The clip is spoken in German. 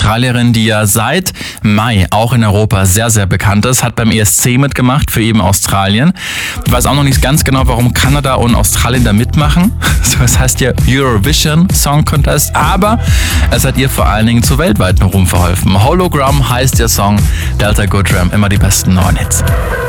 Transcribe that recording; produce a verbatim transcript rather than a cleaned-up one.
Australierin, die ja seit Mai auch in Europa sehr, sehr bekannt ist, hat beim E S C mitgemacht für eben Australien. Ich weiß auch noch nicht ganz genau, warum Kanada und Australien da mitmachen. Das heißt ja Eurovision Song Contest, aber es hat ihr vor allen Dingen zu weltweiten Ruhm verholfen. Hologram heißt ihr Song, Delta Goodrem, immer die besten neuen Hits.